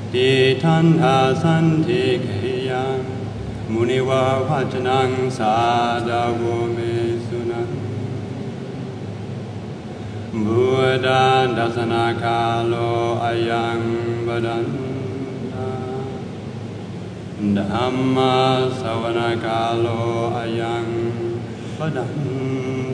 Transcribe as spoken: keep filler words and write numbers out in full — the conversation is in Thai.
ติทันหาสันติเกยังมุนิวาวัจนังสาดาโวเมสุนังบุตตันดัสนาคาโลอายังบดันธัมมาสวนากาโลอายังบดัน